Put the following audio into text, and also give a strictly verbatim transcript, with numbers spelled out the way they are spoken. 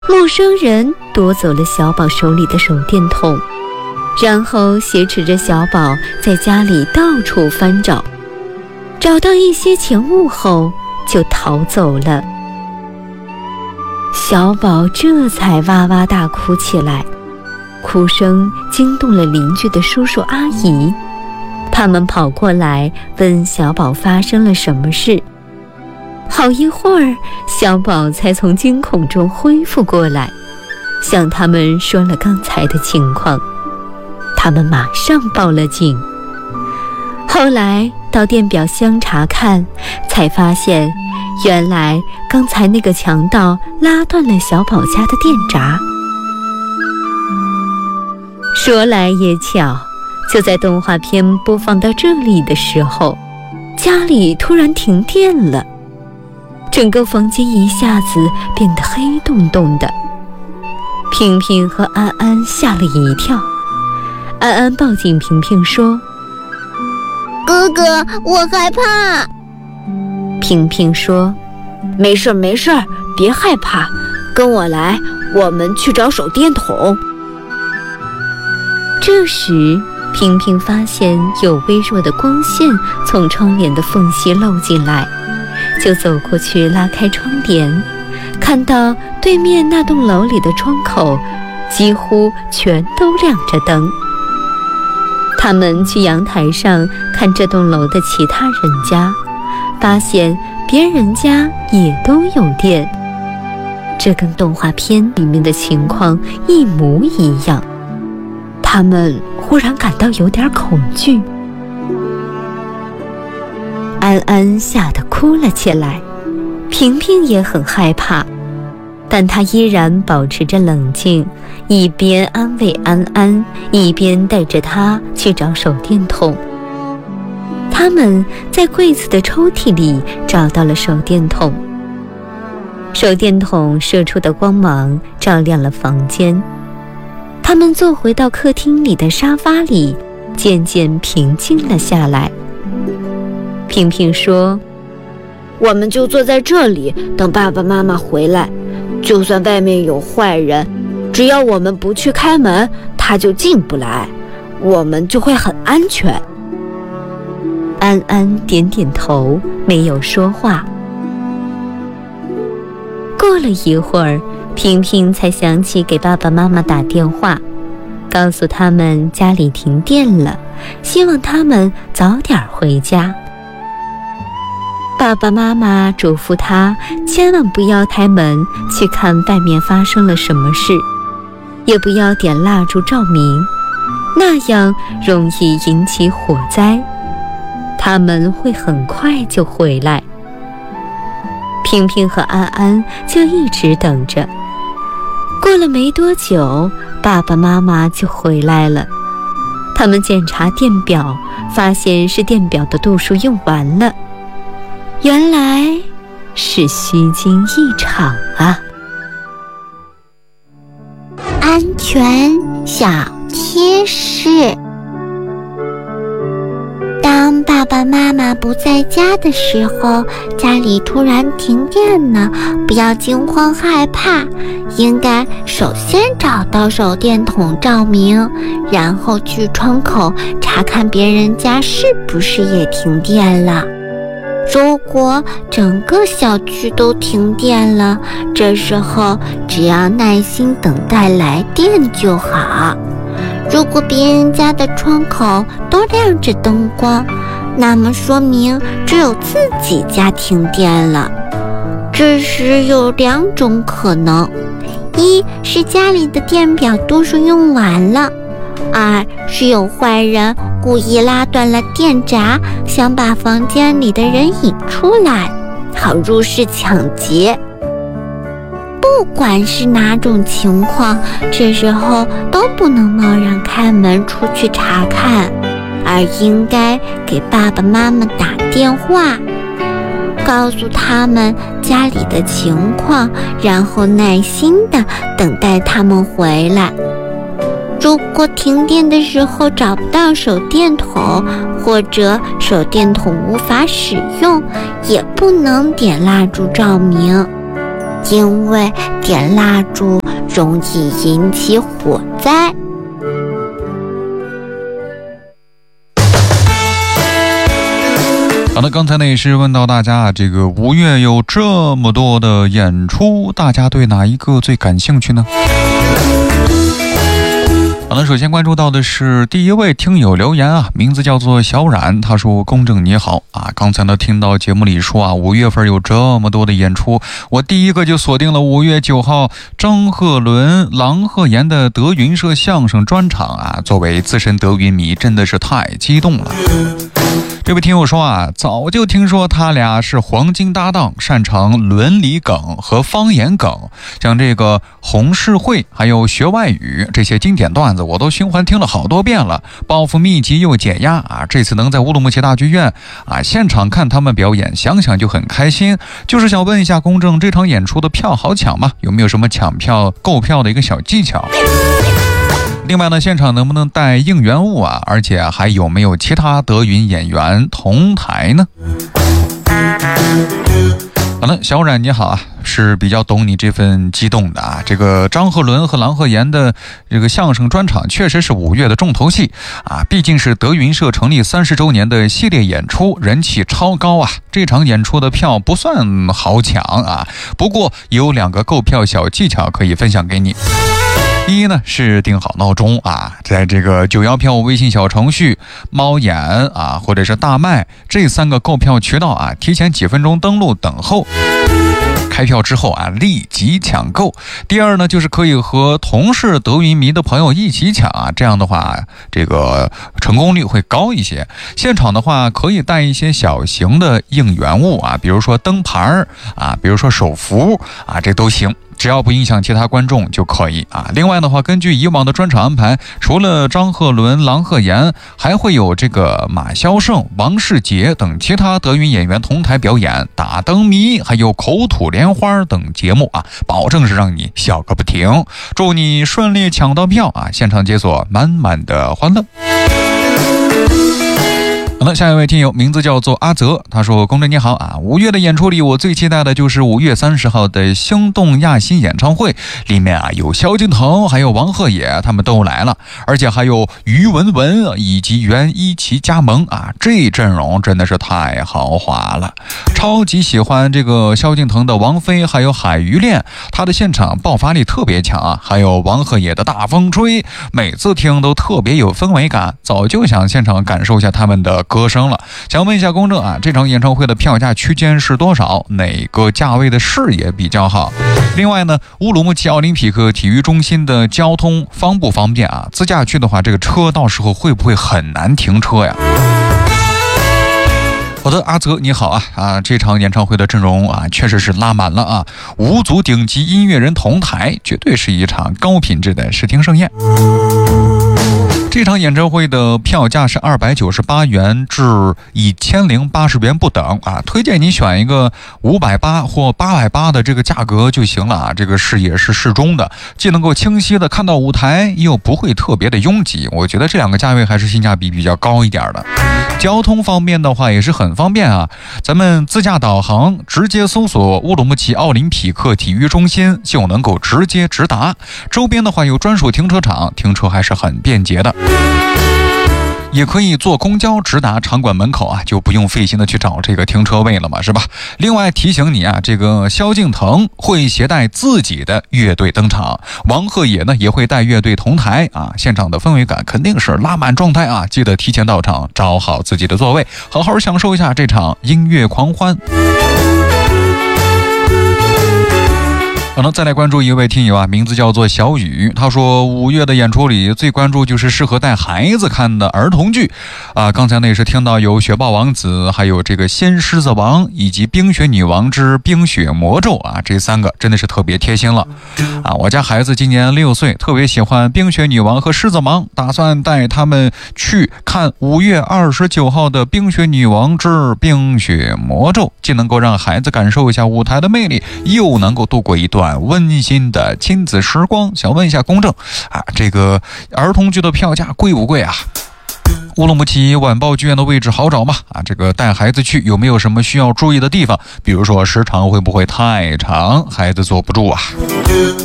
陌生人夺走了小宝手里的手电筒，然后挟持着小宝在家里到处翻找，找到一些钱物后就逃走了。小宝这才哇哇大哭起来，哭声惊动了邻居的叔叔阿姨，他们跑过来问小宝发生了什么事。好一会儿，小宝才从惊恐中恢复过来，向他们说了刚才的情况。他们马上报了警。后来到电表箱查看，才发现原来刚才那个强盗拉断了小宝家的电闸。说来也巧，就在动画片播放到这里的时候，家里突然停电了，整个房间一下子变得黑洞洞的。平平和安安吓了一跳，安安抱紧平平说：“ 哥哥，我害怕。” 平平说：“ 没事没事，别害怕，跟我来，我们去找手电筒。” 这时，平平发现有微弱的光线从窗帘的缝隙漏进来，就走过去拉开窗帘，看到对面那栋楼里的窗口几乎全都亮着灯。他们去阳台上看这栋楼的其他人家，发现别人家也都有电，这跟动画片里面的情况一模一样。他们忽然感到有点恐惧，安安吓得哭了起来，平平也很害怕，但她依然保持着冷静，一边安慰安安，一边带着她去找手电筒。他们在柜子的抽屉里找到了手电筒，手电筒射出的光芒照亮了房间。他们坐回到客厅里的沙发里，渐渐平静了下来。平平说：“ 我们就坐在这里，等爸爸妈妈回来。就算外面有坏人，只要我们不去开门，他就进不来，我们就会很安全。” 安安点点头，没有说话。过了一会儿，平平才想起给爸爸妈妈打电话，告诉他们家里停电了，希望他们早点回家。爸爸妈妈嘱咐他千万不要开门去看外面发生了什么事，也不要点蜡烛照明，那样容易引起火灾。他们会很快就回来。平平和安安就一直等着。过了没多久，爸爸妈妈就回来了。他们检查电表，发现是电表的度数用完了。原来是虚惊一场啊！ 安全小贴士：当爸爸妈妈不在家的时候，家里突然停电了，不要惊慌害怕，应该首先找到手电筒照明，然后去窗口查看别人家是不是也停电了。如果整个小区都停电了，这时候只要耐心等待来电就好。如果别人家的窗口都亮着灯光，那么说明只有自己家停电了。这时有两种可能：一是家里的电表度数用完了；二是有坏人故意拉断了电闸，想把房间里的人引出来，好入室抢劫。不管是哪种情况，这时候都不能贸然开门出去查看，而应该给爸爸妈妈打电话，告诉他们家里的情况，然后耐心地等待他们回来。如果停电的时候找不到手电筒，或者手电筒无法使用，也不能点蜡烛照明。 因为点蜡烛容易引起火灾。 好的，刚才呢也是问到大家啊，这个五月有这么多的演出，大家对哪一个最感兴趣呢？好了，首先关注到的是第一位听友留言啊，名字叫做小冉，他说：公正你好啊，刚才呢听到节目里说啊，五月份有这么多的演出，我第一个就锁定了五月九号张鹤伦、郎鹤炎的德云社相声专场啊，作为资深德云迷，真的是太激动了。这位听友说啊，早就听说他俩是黄金搭档，擅长伦理梗和方言梗，像这个红事会还有学外语这些经典段子我都循环听了好多遍了，报复密集又解压啊！这次能在乌鲁木齐大剧院啊现场看他们表演，想想就很开心。就是想问一下公正，这场演出的票好抢吗？有没有什么抢票购票的一个小技巧？另外呢，现场能不能带应援物啊？而且还有没有其他德云演员同台呢？好了，小冉你好啊，是比较懂你这份激动的啊。这个张鹤伦和郎鹤炎的这个相声专场确实是五月的重头戏啊，毕竟是德云社成立三十周年的系列演出，人气超高啊。这场演出的票不算好抢啊，不过有两个购票小技巧可以分享给你。第一呢是定好闹钟啊，在这个九幺票微信小程序、猫眼啊或者是大麦这三个购票渠道啊，提前几分钟登录等候。开票之后啊，立即抢购。第二呢，就是可以和同是德云迷的朋友一起抢啊，这样的话，这个成功率会高一些。现场的话，可以带一些小型的应援物啊，比如说灯牌啊，比如说手幅啊，这都行。只要不影响其他观众就可以啊。另外的话，根据以往的专场安排，除了张鹤伦、郎鹤炎，还会有这个马肖胜、王世杰等其他德云演员同台表演，打灯谜，还有口吐莲花等节目啊，保证是让你笑个不停。祝你顺利抢到票啊！现场解锁满满的欢乐。好的，下一位听友名字叫做阿泽，他说：公正你好啊，五月的演出里我最期待的就是五月三十号的星动亚新演唱会，里面啊有萧敬腾还有王鹤野他们都来了，而且还有于文文以及袁一奇加盟啊，这阵容真的是太豪华了。超级喜欢这个萧敬腾的王菲还有海鱼恋，他的现场爆发力特别强啊，还有王鹤野的大风吹，每次听都特别有氛围感，早就想现场感受一下他们的歌声了。想问一下公正啊，这场演唱会的票价区间是多少？哪个价位的视野比较好？另外呢，乌鲁木齐奥林匹克体育中心的交通方不方便啊？自驾去的话，这个车到时候会不会很难停车呀？好的，阿泽你好啊啊！这场演唱会的阵容啊，确实是拉满了啊，五组顶级音乐人同台，绝对是一场高品质的视听盛宴。这场演唱会的票价是二百九十八元至一千零八十元不等啊，推荐你选一个五百八或八百八的这个价格就行了啊。这个视野是适中的，既能够清晰的看到舞台，又不会特别的拥挤。我觉得这两个价位还是性价比比较高一点的。交通方面的话也是很方便啊，咱们自驾导航，直接搜索乌鲁木齐奥林匹克体育中心就能够直接直达。周边的话有专属停车场，停车还是很便捷的。也可以坐公交直达场馆门口啊，就不用费心的去找这个停车位了嘛，是吧？另外提醒你啊，这个萧敬腾会携带自己的乐队登场，王鹤野呢也会带乐队同台啊，现场的氛围感肯定是拉满状态啊！记得提前到场，找好自己的座位，好好享受一下这场音乐狂欢。可能再来关注一位听友啊，名字叫做小雨，他说五月的演出里最关注就是适合带孩子看的儿童剧啊。刚才呢也是听到有雪豹王子，还有这个仙狮子王，以及冰雪女王之冰雪魔咒啊，这三个真的是特别贴心了啊。我家孩子今年六岁，特别喜欢冰雪女王和狮子王，打算带他们去看五月二十九号的冰雪女王之冰雪魔咒，既能够让孩子感受一下舞台的魅力，又能够度过一段温馨的亲子时光。想问一下公正啊，这个儿童剧的票价贵不贵啊？ 乌鲁木齐晚报剧院的位置好找吗？啊，这个带孩子去有没有什么需要注意的地方？比如说时长会不会太长，孩子坐不住啊？